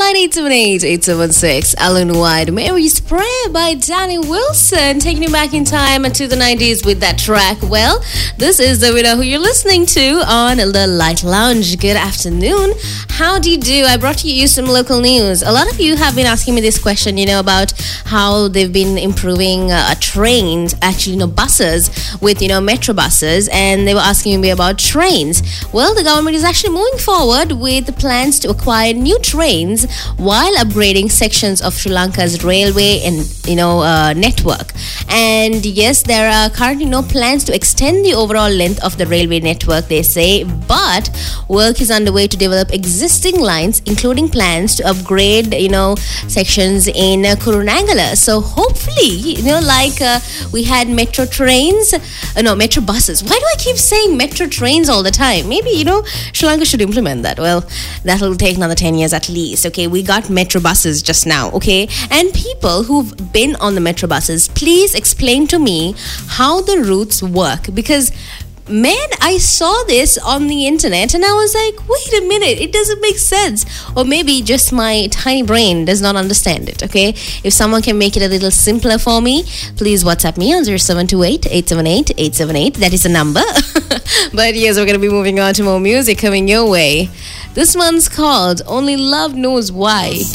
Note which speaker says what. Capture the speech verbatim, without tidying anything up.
Speaker 1: nine eight seven eight eight seven six. Alan White, Mary's Prayer by Danny Wilson, taking you back in time to the nineties with that track. Well, this is the winner who you're listening to on the Light Lounge. Good afternoon. How do you do? I brought you some local news. A lot of you have been asking me this question, you know, about how they've been improving uh, trains, actually, you know, buses with, you know, metro buses, and they were asking me about trains. Well, the government is actually moving forward with the plans to acquire new trains while upgrading sections of Sri Lanka's railway and, you know, uh, network. And yes, there are currently no plans to extend the overall length of the railway network, they say, but work is underway to develop existing lines, including plans to upgrade, you know, sections in uh, Kurunangala. So hopefully, you know, like uh, we had metro trains, uh, no, metro buses. Why do I keep saying metro trains all the time? Maybe, you know, Sri Lanka should implement that. Well, that'll take another ten years at least. Okay, we got metro buses just now. Okay, and people who've been on the metro buses, please explain to me how the routes work, because man, I saw this on the internet and I was like, wait a minute, it doesn't make sense. Or maybe just my tiny brain does not understand it, okay? If someone can make it a little simpler for me, please WhatsApp me on zero seven two eight eight seven eight eight seven eight. That is the number. But yes, we're going to be moving on to more music coming your way. This one's called Only Love Knows Why.